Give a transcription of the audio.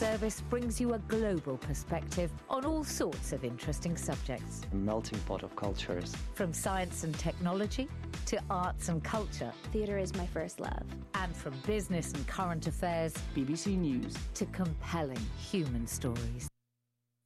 service brings you a global perspective on all sorts of interesting subjects. A melting pot of cultures. From science and technology to arts and culture. Theatre is my first love. And from business and current affairs, BBC News, to compelling human stories.